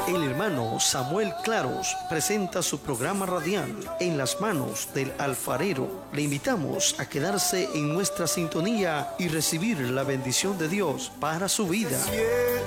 El hermano Samuel Claros presenta su programa radial En las manos del alfarero. Le invitamos a quedarse en nuestra sintonía y recibir la bendición de Dios para su vida.